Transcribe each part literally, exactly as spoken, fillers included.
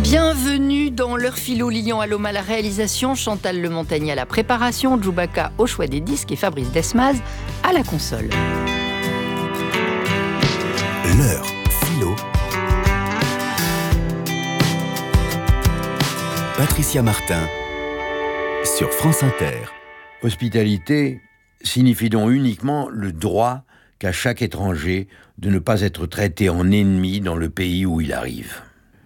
Bienvenue dans l'heure philo. Lilian Allôme à la réalisation, Chantal Le Montagnier à la préparation, Djoubaka au choix des disques et Fabrice Desmaz à la console. L'heure philo. Patricia Martin sur France Inter. Hospitalité signifie donc uniquement le droit qu'a chaque étranger de ne pas être traité en ennemi dans le pays où il arrive.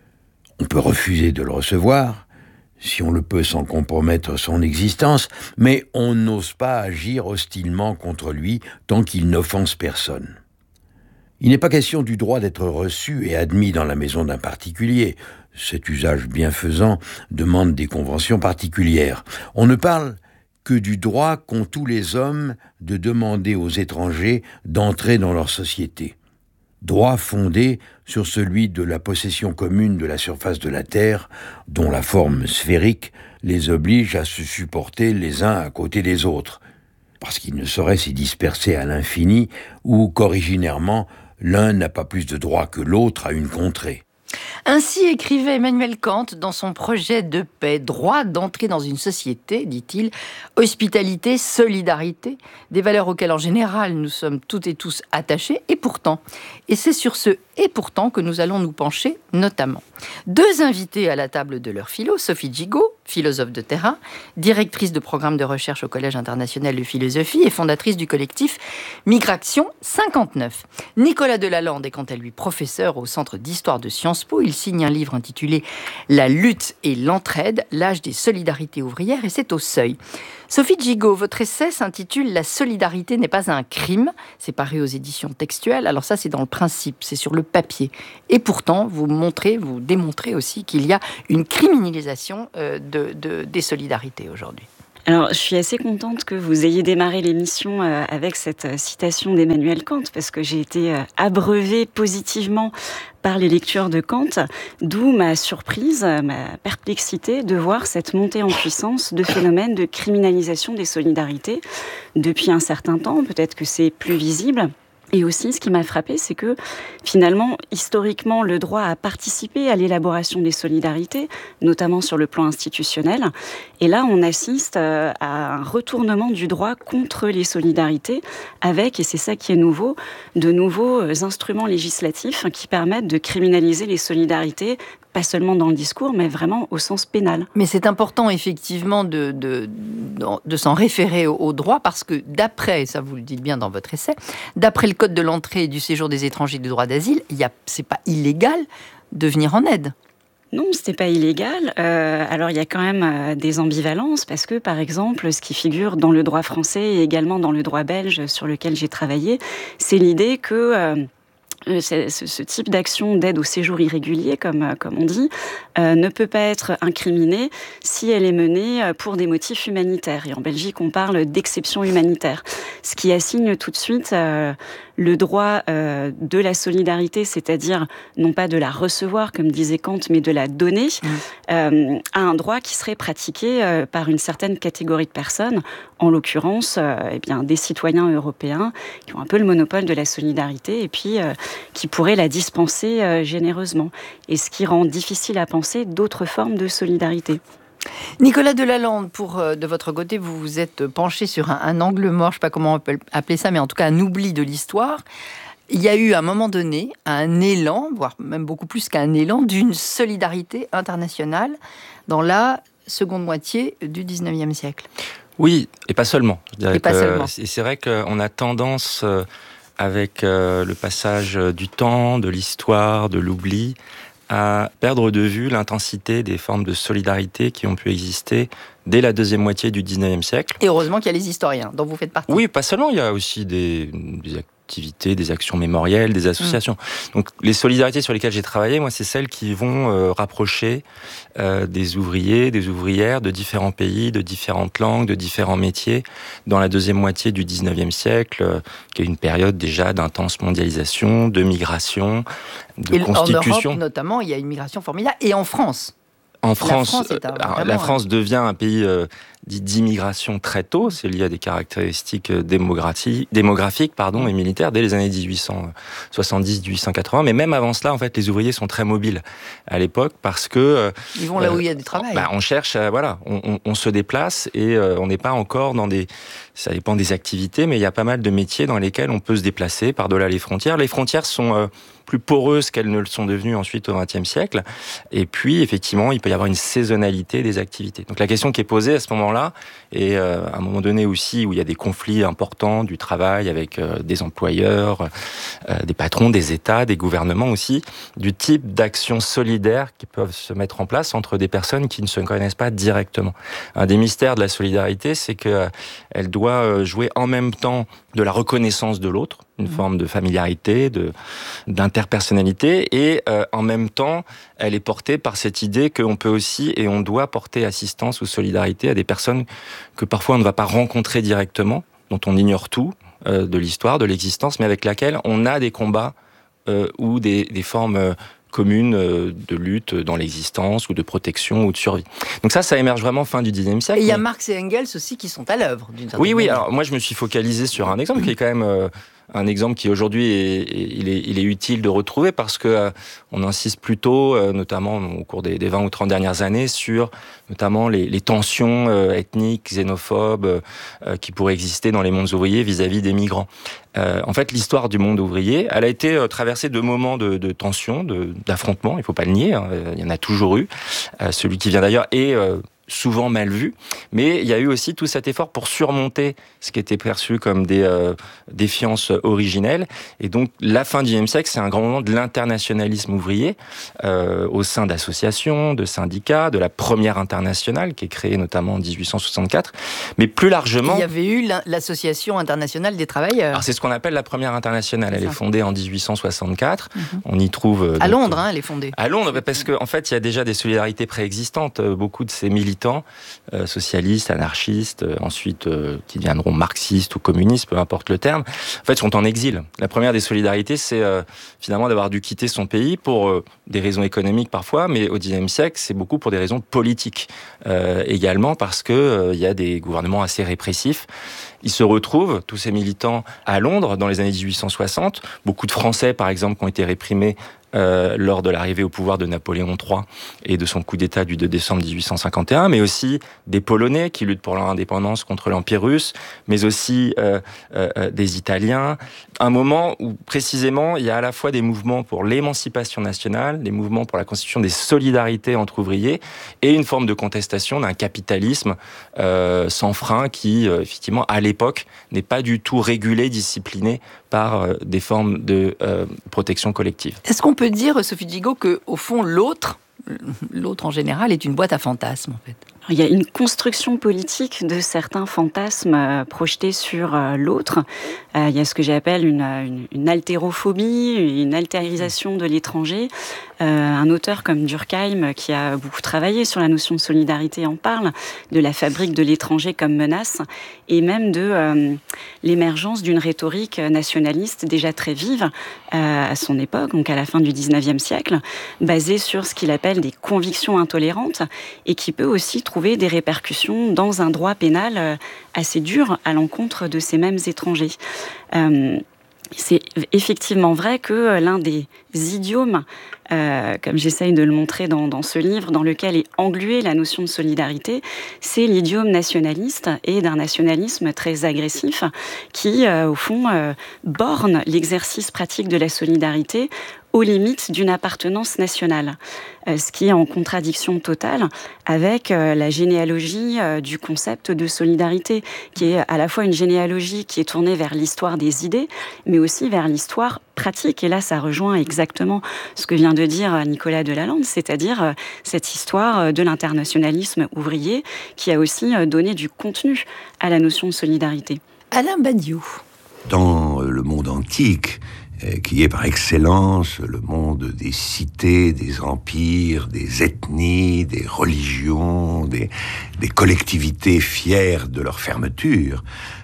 On peut refuser de le recevoir, si on le peut sans compromettre son existence, mais on n'ose pas agir hostilement contre lui tant qu'il n'offense personne. Il n'est pas question du droit d'être reçu et admis dans la maison d'un particulier. Cet usage bienfaisant demande des conventions particulières. On ne parle que du droit qu'ont tous les hommes de demander aux étrangers d'entrer dans leur société. Droit fondé sur celui de la possession commune de la surface de la terre, dont la forme sphérique les oblige à se supporter les uns à côté des autres, parce qu'ils ne sauraient s'y disperser à l'infini, ou qu'originairement, l'un n'a pas plus de droit que l'autre à une contrée. Ainsi écrivait Emmanuel Kant dans son projet de paix. Droit d'entrer dans une société, dit-il, hospitalité, solidarité, des valeurs auxquelles en général nous sommes toutes et tous attachés, et pourtant, et c'est sur ce « et pourtant » que nous allons nous pencher notamment. Deux invités à la table de l'heure philo, Sophie Gigot, philosophe de terrain, directrice de programme de recherche au Collège international de philosophie et fondatrice du collectif Migration cinquante-neuf. Nicolas Delalande est quant à lui professeur au Centre d'histoire de Sciences Po. Il signe un livre intitulé « La lutte et l'entraide, l'âge des solidarités ouvrières » et c'est au Seuil. Sophie Gigot, votre essai s'intitule « La solidarité n'est pas un crime ». C'est paru aux éditions textuelles. Alors ça, c'est dans le principe, c'est sur le papier. Et pourtant, vous montrez, vous démontrez aussi qu'il y a une criminalisation euh, de, de, des solidarités aujourd'hui. Alors, je suis assez contente que vous ayez démarré l'émission euh, avec cette euh, citation d'Emmanuel Kant, parce que j'ai été euh, abreuvée positivement par les lectures de Kant, d'où ma surprise, ma perplexité de voir cette montée en puissance de phénomènes de criminalisation des solidarités depuis un certain temps. Peut-être que c'est plus visible. Et aussi, ce qui m'a frappé, c'est que finalement, historiquement, le droit a participé à l'élaboration des solidarités, notamment sur le plan institutionnel. Et là, on assiste à un retournement du droit contre les solidarités, avec, et c'est ça qui est nouveau, de nouveaux instruments législatifs qui permettent de criminaliser les solidarités, pas seulement dans le discours, mais vraiment au sens pénal. Mais c'est important, effectivement, de, de, de, de s'en référer au, au droit, parce que d'après, ça vous le dites bien dans votre essai, d'après le Code de l'entrée et du séjour des étrangers du droit d'asile, il y a, c'est pas illégal de venir en aide. Non, c'était pas illégal. Euh, alors, il y a quand même euh, des ambivalences, parce que, par exemple, ce qui figure dans le droit français et également dans le droit belge sur lequel j'ai travaillé, c'est l'idée que... Euh, Ce, ce type d'action d'aide au séjour irrégulier, comme, comme on dit, euh, ne peut pas être incriminée si elle est menée pour des motifs humanitaires. Et en Belgique, on parle d'exception humanitaire, ce qui assigne tout de suite euh, le droit euh, de la solidarité, c'est-à-dire non pas de la recevoir, comme disait Kant, mais de la donner, mmh. euh, à un droit qui serait pratiqué euh, par une certaine catégorie de personnes, en l'occurrence euh, eh bien, des citoyens européens qui ont un peu le monopole de la solidarité et puis euh, qui pourraient la dispenser euh, généreusement. Et ce qui rend difficile à penser d'autres formes de solidarité. Nicolas Delalande, pour, euh, de votre côté, vous vous êtes penché sur un, un angle mort, je ne sais pas comment on peut appeler ça, mais en tout cas un oubli de l'histoire. Il y a eu à un moment donné un élan, voire même beaucoup plus qu'un élan, d'une solidarité internationale dans la seconde moitié du dix-neuvième siècle. Oui, et pas seulement. Je dirais et pas que, seulement. Et c'est vrai qu'on a tendance, euh, avec euh, le passage du temps, de l'histoire, de l'oubli, à perdre de vue l'intensité des formes de solidarité qui ont pu exister dès la deuxième moitié du dix-neuvième siècle. Et heureusement qu'il y a les historiens, dont vous faites partie. Oui, pas seulement, il y a aussi des, des activités, des actions mémorielles, des associations. Mmh. Donc les solidarités sur lesquelles j'ai travaillé, moi, c'est celles qui vont euh, rapprocher euh, des ouvriers, des ouvrières de différents pays, de différentes langues, de différents métiers, dans la deuxième moitié du dix-neuvième siècle, euh, qui est une période déjà d'intense mondialisation, de migration, de et constitution. En Europe, notamment, il y a une migration formidable, et en France. En France, la France, est un, euh, la France devient un pays euh, dit d'immigration très tôt. C'est lié à des caractéristiques démographiques, démographiques pardon, et militaires dès les années dix-huit cent soixante-dix dix-huit cent quatre-vingts. Mais même avant cela, en fait, les ouvriers sont très mobiles à l'époque parce que euh, ils vont là où il y a du travail. Bah, on cherche, euh, voilà, on, on, on se déplace et euh, on n'est pas encore dans des. Ça dépend des activités, mais il y a pas mal de métiers dans lesquels on peut se déplacer par-delà les frontières. Les frontières sont euh, plus poreuses qu'elles ne le sont devenues ensuite au vingtième siècle. Et puis, effectivement, il peut y avoir une saisonnalité des activités. Donc la question qui est posée à ce moment-là, et euh, à un moment donné aussi où il y a des conflits importants du travail avec euh, des employeurs, euh, des patrons, des États, des gouvernements aussi, du type d'actions solidaires qui peuvent se mettre en place entre des personnes qui ne se connaissent pas directement. Un des mystères de la solidarité, c'est qu'elle euh, doit jouer en même temps de la reconnaissance de l'autre, une mmh. forme de familiarité, de, d'interpersonnalité, et euh, en même temps, elle est portée par cette idée qu'on peut aussi et on doit porter assistance ou solidarité à des personnes que parfois on ne va pas rencontrer directement, dont on ignore tout euh, de l'histoire, de l'existence, mais avec laquelle on a des combats euh, ou des, des formes euh, communes de lutte dans l'existence ou de protection ou de survie. Donc ça, ça émerge vraiment fin du dixième siècle. Et il y a mais... Marx et Engels aussi qui sont à l'œuvre, d'une certaine Oui, oui. manière. Alors moi, je me suis focalisé sur un exemple qui est quand même euh, un exemple qui aujourd'hui est, il est, il est utile de retrouver parce que euh, on insiste plutôt, euh, notamment au cours des, des vingt ou trente dernières années, sur notamment les, les tensions euh, ethniques, xénophobes euh, qui pourraient exister dans les mondes ouvriers vis-à-vis des migrants. Euh, en fait, l'histoire du monde ouvrier, elle a été euh, traversée de moments de, de tension, de, d'affrontement. Il faut pas le nier, hein, il y en a toujours eu. Euh, celui qui vient d'ailleurs est euh, souvent mal vu, mais il y a eu aussi tout cet effort pour surmonter ce qui était perçu comme des euh, défiances originelles. Et donc, la fin du dix-neuvième siècle, c'est un grand moment de l'internationalisme ouvrier euh, au sein d'associations, de syndicats, de la première internationale qui est créée notamment en dix-huit cent soixante-quatre. Mais plus largement... Il y avait eu l'Association internationale des travailleurs. Alors, c'est ce qu'on appelle la première internationale. Elle est fondée en dix-huit cent soixante-quatre. Mm-hmm. On y trouve... Euh, à donc, Londres, hein, elle est fondée. À Londres, parce qu'en en fait, il y a déjà des solidarités préexistantes. Beaucoup de ces militants, euh, socialistes, anarchistes, euh, ensuite euh, qui deviendront marxistes ou communistes, peu importe le terme, en fait, sont en exil. La première des solidarités, c'est euh, finalement d'avoir dû quitter son pays pour euh, des raisons économiques parfois, mais au dix-neuvième siècle, c'est beaucoup pour des raisons politiques euh, également, parce que euh, il y a des gouvernements assez répressifs. Ils se retrouvent, tous ces militants, à Londres dans les années dix-huit cent soixante. Beaucoup de Français, par exemple, qui ont été réprimés Euh, lors de l'arrivée au pouvoir de Napoléon trois et de son coup d'État du deux décembre dix-huit cent cinquante et un, mais aussi des Polonais qui luttent pour leur indépendance contre l'Empire russe, mais aussi euh, euh, des Italiens. Un moment où, précisément, il y a à la fois des mouvements pour l'émancipation nationale, des mouvements pour la constitution des solidarités entre ouvriers, et une forme de contestation d'un capitalisme euh, sans frein qui, euh, effectivement, à l'époque, n'est pas du tout régulé, discipliné par euh, des formes de euh, protection collective. Est-ce qu'on peut dire, Sophie Gigot, qu'au fond, l'autre, l'autre en général, est une boîte à fantasmes, en fait ? Il y a une construction politique de certains fantasmes euh, projetés sur euh, l'autre. Euh, il y a ce que j'appelle une, une, une altérophobie, une altérisation de l'étranger. Euh, un auteur comme Durkheim, qui a beaucoup travaillé sur la notion de solidarité, en parle, de la fabrique de l'étranger comme menace, et même de euh, l'émergence d'une rhétorique nationaliste déjà très vive euh, à son époque, donc à la fin du dix-neuvième siècle, basée sur ce qu'il appelle des convictions intolérantes, et qui peut aussi trouver des répercussions dans un droit pénal assez dur à l'encontre de ces mêmes étrangers. Euh, c'est effectivement vrai que l'un des idiomes, euh, comme j'essaye de le montrer dans, dans ce livre, dans lequel est engluée la notion de solidarité, c'est l'idiome nationaliste, et d'un nationalisme très agressif qui, euh, au fond, euh, borne l'exercice pratique de la solidarité aux limites d'une appartenance nationale, euh, ce qui est en contradiction totale avec euh, la généalogie euh, du concept de solidarité, qui est à la fois une généalogie qui est tournée vers l'histoire des idées, mais aussi vers l'histoire pratique. Et là, ça rejoint exactement ce que vient de dire Nicolas Delalande, c'est-à-dire euh, cette histoire de l'internationalisme ouvrier qui a aussi euh, donné du contenu à la notion de solidarité. Alain Badiou. Dans le monde antique, qui est par excellence le monde des cités, des empires, des ethnies, des religions, des, des collectivités fières de leur fermeture,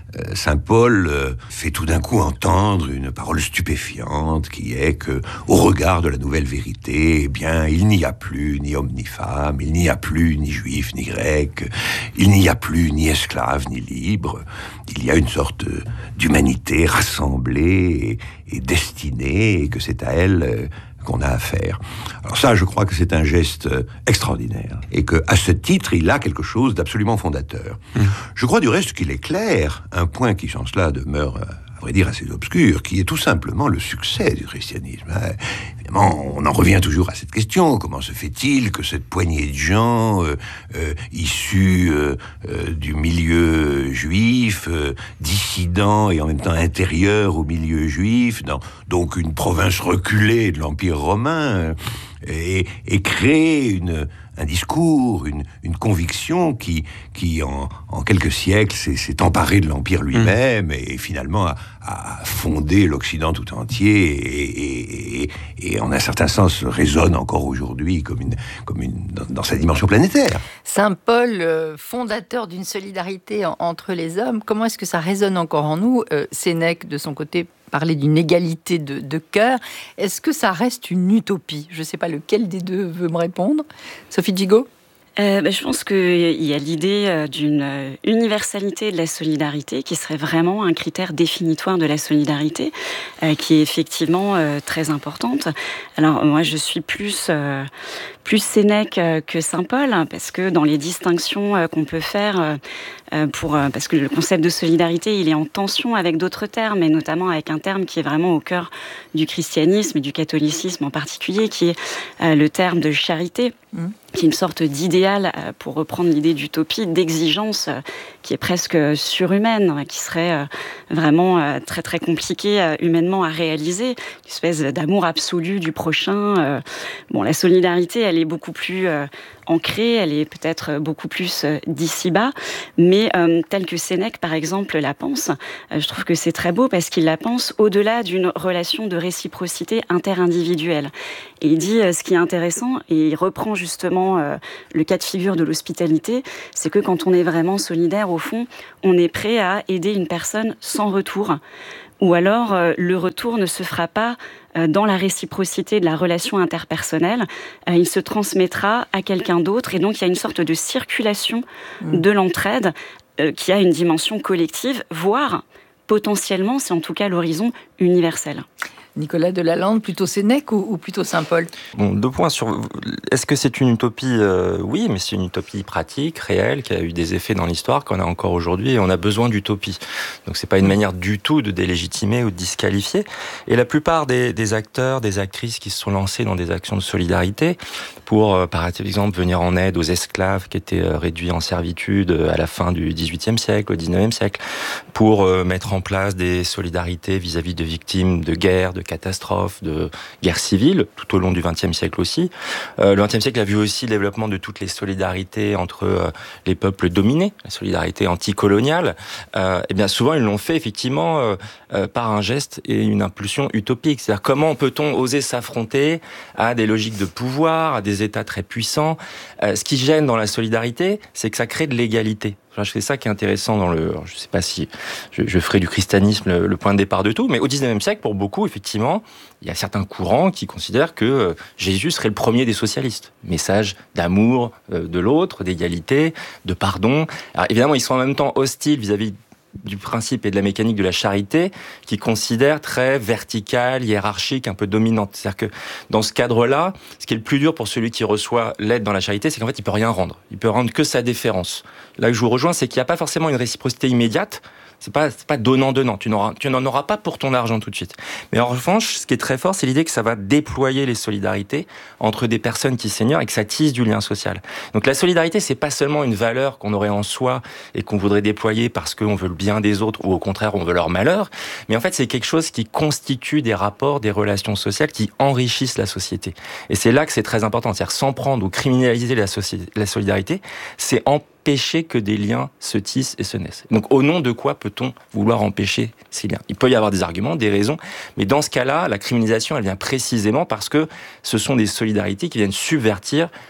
euh, saint Paul euh, fait tout d'un coup entendre une parole stupéfiante qui est que, au regard de la nouvelle vérité, eh bien, il n'y a plus ni homme ni femme, il n'y a plus ni juif ni grec, il n'y a plus ni esclave ni libre, il y a une sorte d'humanité rassemblée et, et destinée, et que c'est à elle euh, qu'on a à faire. Alors ça, je crois que c'est un geste extraordinaire, et que, à ce titre, il a quelque chose d'absolument fondateur. Mmh. Je crois du reste qu'il est clair, un point qui, sans cela, demeure, à vrai dire, assez obscur, qui est tout simplement le succès du christianisme. Évidemment, on en revient toujours à cette question. Comment se fait-il que cette poignée de gens euh, euh, issus euh, euh, du milieu juif, euh, dissidents et en même temps intérieurs au milieu juif, dans donc une province reculée de l'Empire romain, euh, et, et crée une... un discours, une, une conviction qui, qui en, en quelques siècles, s'est, s'est emparé de l'Empire lui-même mmh. et finalement a, a fondé l'Occident tout entier et, et, et, et en un certain sens résonne encore aujourd'hui comme une, comme une, dans, dans sa dimension planétaire. Saint Paul, euh, fondateur d'une solidarité en, entre les hommes, comment est-ce que ça résonne encore en nous ? euh, Sénèque, de son côté, parlait d'une égalité de, de cœur. Est-ce que ça reste une utopie ? Je ne sais pas lequel des deux veut me répondre. Sophie Gigot ? Euh, ben, je pense qu'il y a l'idée d'une universalité de la solidarité qui serait vraiment un critère définitoire de la solidarité, euh, qui est effectivement euh, très importante. Alors moi, je suis plus... Euh, plus Sénèque que saint Paul, parce que dans les distinctions qu'on peut faire, pour, parce que le concept de solidarité, il est en tension avec d'autres termes, et notamment avec un terme qui est vraiment au cœur du christianisme et du catholicisme en particulier, qui est le terme de charité, mmh. qui est une sorte d'idéal, pour reprendre l'idée d'utopie, d'exigence qui est presque surhumaine, qui serait vraiment très très compliquée humainement à réaliser, une espèce d'amour absolu du prochain. Bon, la solidarité, elle est beaucoup plus euh, ancrée, elle est peut-être beaucoup plus euh, d'ici-bas, mais euh, telle que Sénèque, par exemple, la pense, euh, je trouve que c'est très beau parce qu'il la pense au-delà d'une relation de réciprocité interindividuelle. Et il dit, euh, ce qui est intéressant, et il reprend justement euh, le cas de figure de l'hospitalité, c'est que quand on est vraiment solidaire, au fond, on est prêt à aider une personne sans retour. Ou alors, euh, le retour ne se fera pas euh, dans la réciprocité de la relation interpersonnelle. Euh, il se transmettra à quelqu'un d'autre. Et donc, il y a une sorte de circulation mmh. de l'entraide euh, qui a une dimension collective, voire potentiellement, c'est en tout cas l'horizon universel. Nicolas Delalande, plutôt Sénèque ou, ou plutôt saint Paul ? Bon, deux points sur... Est-ce que c'est une utopie ? euh, Oui, mais c'est une utopie pratique, réelle, qui a eu des effets dans l'histoire, qu'on a encore aujourd'hui, et on a besoin d'utopie. Donc c'est pas une manière du tout de délégitimer ou de disqualifier. Et la plupart des, des acteurs, des actrices qui se sont lancés dans des actions de solidarité, pour, euh, par exemple, venir en aide aux esclaves qui étaient euh, réduits en servitude à la fin du dix-huitième siècle, au dix-neuvième siècle, pour euh, mettre en place des solidarités vis-à-vis de victimes de guerre, de catastrophes, de guerres civiles, tout au long du vingtième siècle aussi. Euh, le vingtième siècle a vu aussi le développement de toutes les solidarités entre euh, les peuples dominés, la solidarité anticoloniale. Euh, et bien souvent, ils l'ont fait effectivement euh, euh, par un geste et une impulsion utopique. C'est-à-dire comment peut-on oser s'affronter à des logiques de pouvoir, à des États très puissants. Euh, ce qui gêne dans la solidarité, c'est que ça crée de l'égalité. C'est ça qui est intéressant dans le... Je ne sais pas si je, je ferai du christianisme le, le point de départ de tout, mais au dix-neuvième siècle, pour beaucoup, effectivement, il y a certains courants qui considèrent que Jésus serait le premier des socialistes. Message d'amour de l'autre, d'égalité, de pardon. Alors évidemment, ils sont en même temps hostiles vis-à-vis du principe et de la mécanique de la charité, qui considère très verticale, hiérarchique, un peu dominante. C'est-à-dire que dans ce cadre-là, ce qui est le plus dur pour celui qui reçoit l'aide dans la charité, c'est qu'en fait, il peut rien rendre. Il peut rendre que sa déférence. Là où je vous rejoins, c'est qu'il n'y a pas forcément une réciprocité immédiate. C'est pas, c'est pas donnant-donnant. Tu n'auras, tu n'en auras pas pour ton argent tout de suite. Mais en revanche, ce qui est très fort, c'est l'idée que ça va déployer les solidarités entre des personnes qui s'ignorent et que ça tisse du lien social. Donc la solidarité, c'est pas seulement une valeur qu'on aurait en soi et qu'on voudrait déployer parce qu'on veut le bien des autres ou au contraire, on veut leur malheur. Mais en fait, c'est quelque chose qui constitue des rapports, des relations sociales qui enrichissent la société. Et c'est là que c'est très important. C'est-à-dire, s'en prendre ou criminaliser la, soci- la solidarité, c'est en empêcher que des liens se tissent et se naissent. Donc, au nom de quoi peut-on vouloir empêcher ces liens ? Il peut y avoir des arguments, des raisons, mais dans ce cas-là, la criminalisation, elle vient précisément parce que ce sont des solidarités qui viennent subvertir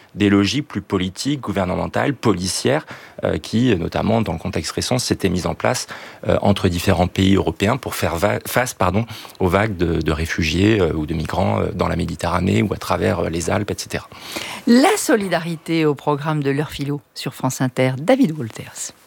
des logiques plus politiques, gouvernementales, policières, euh, qui, notamment dans le contexte récent, s'étaient mises en place euh, entre différents pays européens pour faire va- face pardon, aux vagues de, de réfugiés euh, ou de migrants euh, dans la Méditerranée ou à travers euh, les Alpes, et cetera. La solidarité au programme de l'heure philo sur France Inter, David Wolters.